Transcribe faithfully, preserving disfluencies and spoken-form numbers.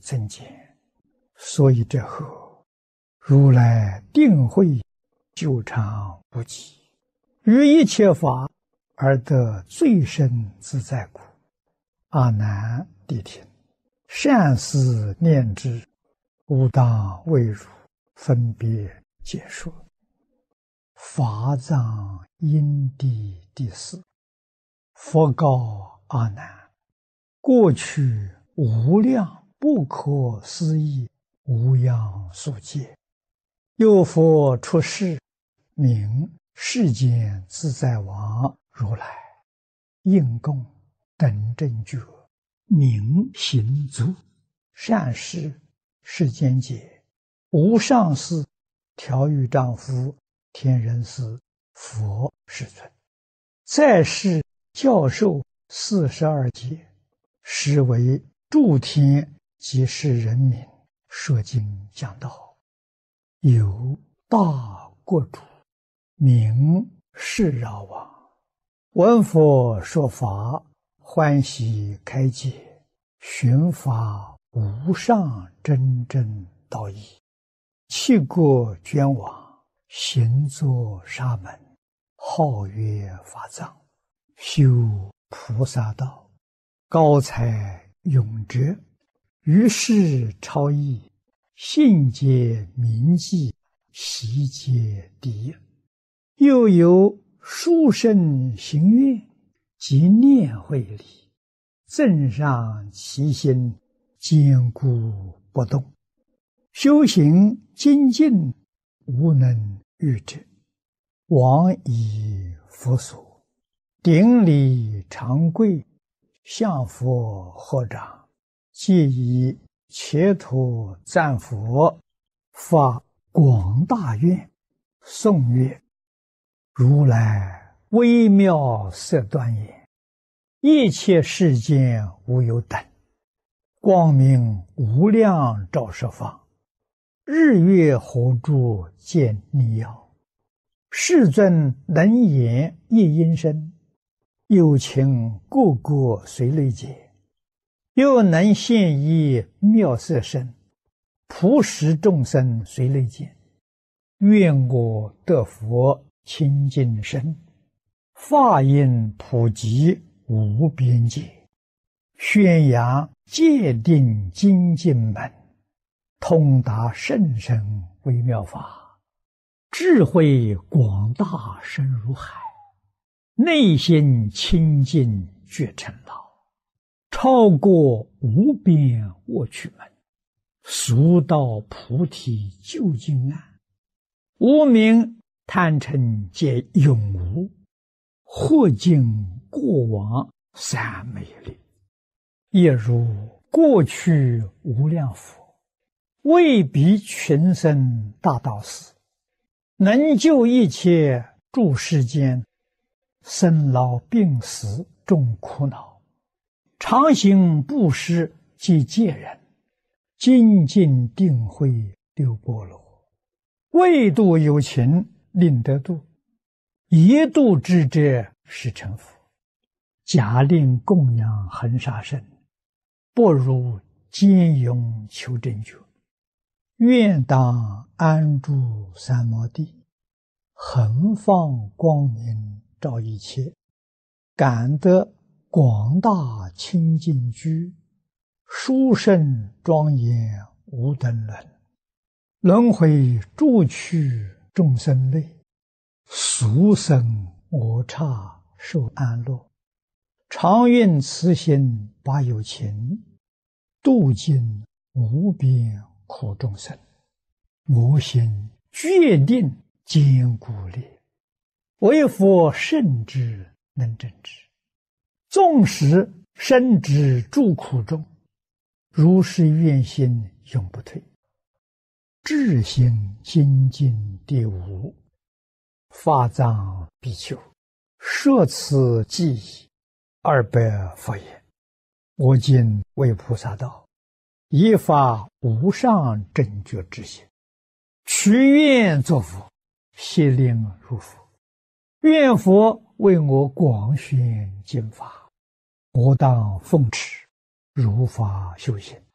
增减，所以这后如来定慧久长无极，于一切法而得最深自在故。阿难谛听，善思念之，吾当为汝分别解说。法藏因地第四。佛告阿难：过去无量不可思议无量数劫，有佛出世，名世间自在王如来，应供等正觉，明行足，善事世间解，无上士，调御丈夫，天人师，佛世尊，在世教授四十二劫，实为诸天及世人民说经讲道。有大国主，名释饶王，闻佛说法，欢喜开解，寻法无上真正道义，弃国捐往，行作沙门，号曰法藏，修菩萨道，高才永哲，于世超逸，信解明记，习皆第一。又有殊胜行愿及念慧力，增上其心，坚固不动，修行精进，无能御之。往以佛所，顶礼长跪，向佛合掌，皆以切土赞佛，发广大愿，颂曰：如来微妙色端严，一切世间无有等，光明无量照十方，日月火柱见逆耀，世尊能言一音声，有情个个随类解，又能现一妙色身，普使众生随类见。愿我得佛清净身，法音普及无边界，宣扬戒定精进门，通达甚深微妙法，智慧广大深如海，内心清净觉成道，超过无边卧趣门，速到菩提究竟岸，无明贪嗔皆永无，或尽过往三昧力。亦如过去无量佛，为彼群生大道士，能救一切诸世间生老病死众苦恼，常行布施及戒人，精进定慧六波罗，为度有情令得度，一度之者是成佛。假令供养恒沙身，不如坚勇求真觉。愿当安住三摩地，恒放光明照一切，感得广大清净居，殊胜庄严无等伦。轮回诸趣众生类，俗生我刹受安乐。常愿慈心把有情，度尽无边苦众生。我心决定坚固力，为佛圣之能证之。纵使身之诸苦中，如是愿心永不退。智心精进第五。法藏比丘，摄此记忆二百佛言：我今为菩萨道，以发无上正觉之心，许愿作佛，悉令入佛。愿佛为我广宣经法，我当奉持，如法修行，